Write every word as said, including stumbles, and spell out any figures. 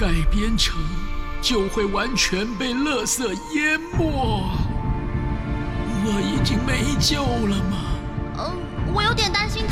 改编成，就会完全被垃圾淹没。我已经没救了吗？ 嗯，我有点担心